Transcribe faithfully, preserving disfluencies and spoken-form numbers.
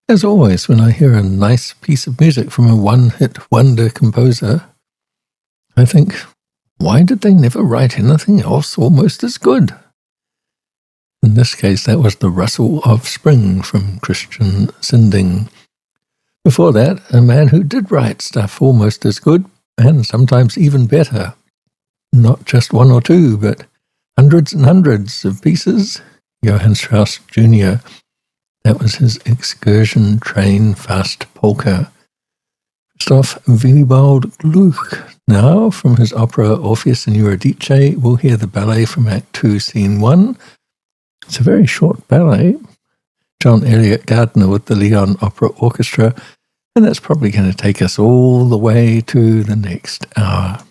As always, when I hear a nice piece of music from a one-hit wonder composer, I think, why did they never write anything else almost as good? In this case, that was The Rustle of Spring from Christian Sinding. Before that, a man who did write stuff almost as good, and sometimes even better. Not just one or two, but hundreds and hundreds of pieces. Johann Strauss Junior That was his Excursion Train Fast Polka. Christoph Willibald Gluck. Now, from his opera Orpheus and Eurydice, we'll hear the ballet from Act two, Scene one. It's a very short ballet. John Elliott Gardner with the Lyon Opera Orchestra, and that's probably going to take us all the way to the next hour.